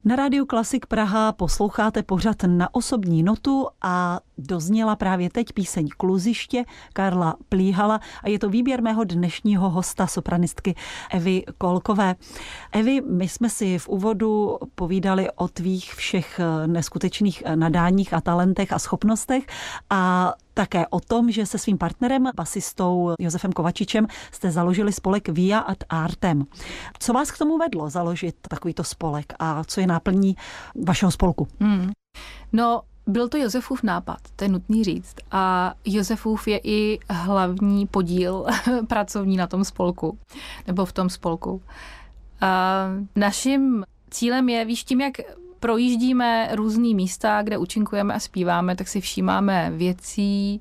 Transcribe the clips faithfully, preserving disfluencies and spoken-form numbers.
Na Rádiu Klasik Praha posloucháte pořad Na osobní notu a dozněla právě teď píseň Kluziště Karla Plíhala a je to výběr mého dnešního hosta, sopranistky Evy Kolkové. Evi, my jsme si v úvodu povídali o tvých všech neskutečných nadáních a talentech a schopnostech a také o tom, že se svým partnerem, basistou Josefem Kovačičem, jste založili spolek Via ad Artem. Co vás k tomu vedlo založit takovýto spolek a co je náplní vašeho spolku? Hmm. No, byl to Josefův nápad, to je nutný říct. A Josefův je i hlavní podíl pracovní na tom spolku, nebo v tom spolku. A naším cílem je, víš, tím, jak projíždíme různý místa, kde účinkujeme a zpíváme, tak si všímáme věcí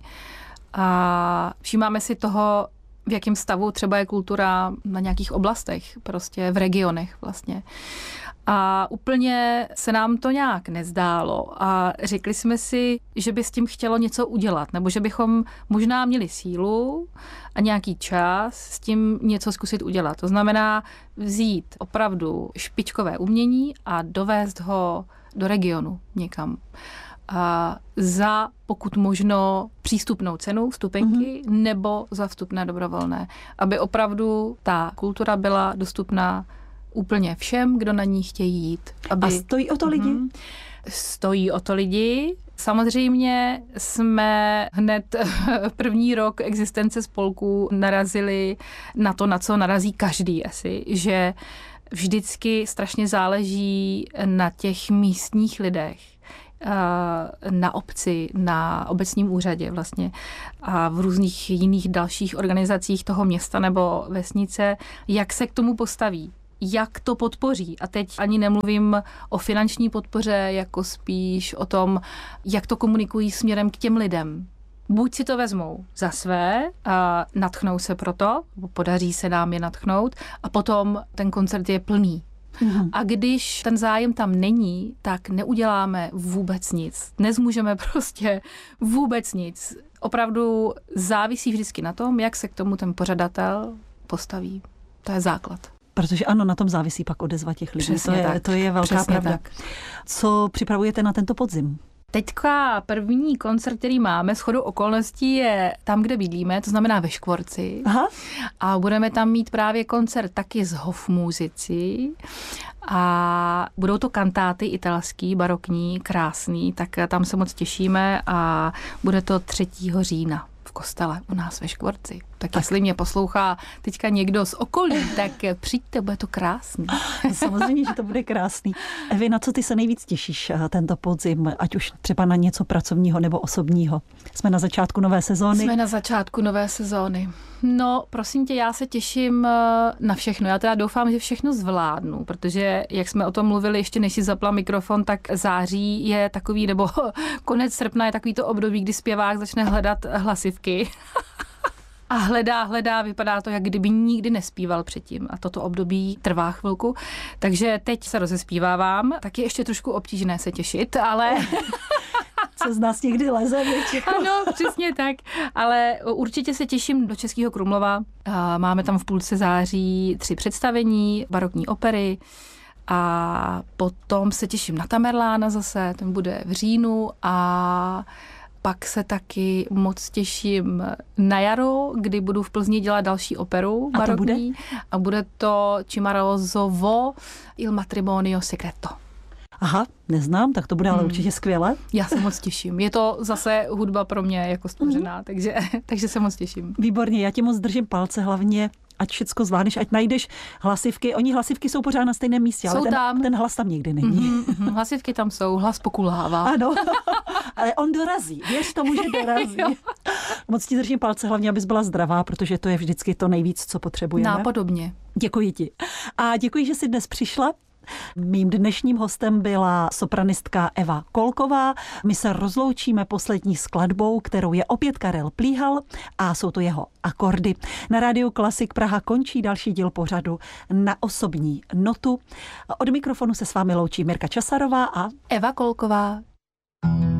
a všímáme si toho, v jakém stavu třeba je kultura na nějakých oblastech, prostě v regionech vlastně. A úplně se nám to nějak nezdálo a řekli jsme si, že by s tím chtělo něco udělat, nebo že bychom možná měli sílu a nějaký čas s tím něco zkusit udělat. To znamená vzít opravdu špičkové umění a dovést ho do regionu někam. A za pokud možno přístupnou cenu vstupenky mm-hmm. nebo za vstupné dobrovolné, aby opravdu ta kultura byla dostupná úplně všem, kdo na ní chtějí jít. Aby... A stojí o to lidi? Mm-hmm. Stojí o to lidi. Samozřejmě jsme hned první rok existence spolku narazili na to, na co narazí každý asi, že vždycky strašně záleží na těch místních lidech, na obci, na obecním úřadě vlastně a v různých jiných dalších organizacích toho města nebo vesnice, jak se k tomu postaví, jak to podpoří. A teď ani nemluvím o finanční podpoře, jako spíš o tom, jak to komunikují směrem k těm lidem. Buď si to vezmou za své a natchnou se proto, podaří se nám je natchnout a potom ten koncert je plný. Uhum. A když ten zájem tam není, tak neuděláme vůbec nic. Nezmůžeme prostě vůbec nic. Opravdu závisí vždycky na tom, jak se k tomu ten pořadatel postaví. To je základ. Protože ano, na tom závisí pak odezva těch lidí. Přesně to je, tak. To je velká Přesně pravda. Tak. Co připravujete na tento podzim? Teďka první koncert, který máme, shodou okolností je tam, kde bydlíme, to znamená ve Škvorci. Aha. A budeme tam mít právě koncert taky s Hofmuzici. A budou to kantáty italský, barokní, krásný, tak tam se moc těšíme a bude to třetího října v kostele u nás ve Škvorci. Tak, tak jestli mě poslouchá teďka někdo z okolí, tak přijďte, bude to krásný. Samozřejmě, že to bude krásný. Evi, na co ty se nejvíc těšíš tento podzim, ať už třeba na něco pracovního nebo osobního? Jsme na začátku nové sezóny. Jsme na začátku nové sezóny. No, prosím tě, já se těším na všechno. Já teda doufám, že všechno zvládnu, protože jak jsme o tom mluvili, ještě než si zapla mikrofon, tak září je takový, nebo konec srpna je takový to období, kdy zpěvák začne hledat hlasivky. A hledá, hledá, vypadá to, jak kdyby nikdy nespíval předtím. A toto období trvá chvilku. Takže teď se rozespívávám. Tak je ještě trošku obtížné se těšit, ale... Co z nás někdy leze, většinou. Ano, přesně tak. Ale určitě se těším do Českého Krumlova. Máme tam v půlce září tři představení, barokní opery. A potom se těším na Tamerlána zase, ten bude v říjnu a... Pak se taky moc těším na jaro, kdy budu v Plzni dělat další operu barokní. A to bude? A bude to Cimarosovo Il matrimonio segreto. Aha, neznám, tak to bude ale hmm. určitě skvěle. Já se moc těším. Je to zase hudba pro mě jako stvořená, hmm. takže, takže se moc těším. Výborně, já ti moc držím palce, hlavně ať všecko zvládneš, ať najdeš hlasivky. Oni hlasivky jsou pořád na stejném místě, ale ten, ten hlas tam nikdy není. Mm-hmm, hlasivky tam jsou, hlas pokulhává. Ano, ale on dorazí. Věř tomu, že dorazí. Moc ti držím palce, hlavně, abys byla zdravá, protože to je vždycky to nejvíc, co potřebujeme. Nápodobně. Děkuji ti. A děkuji, že jsi dnes přišla. Mým dnešním hostem byla sopranistka Eva Kolková. My se rozloučíme poslední skladbou, kterou je opět Karel Plíhal a jsou to jeho akordy. Na Rádiu Klasik Praha končí další díl pořadu Na osobní notu. Od mikrofonu se s vámi loučí Mirka Časarová a Eva Kolková.